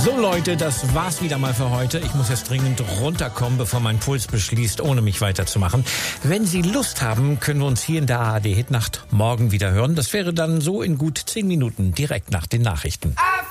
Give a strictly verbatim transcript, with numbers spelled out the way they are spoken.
So Leute, das war's wieder mal für heute. Ich muss jetzt dringend runterkommen, bevor mein Puls beschließt, ohne mich weiterzumachen. Wenn Sie Lust haben, können wir uns hier in der A R D Hitnacht morgen wieder hören. Das wäre dann so in gut zehn Minuten, direkt nach den Nachrichten.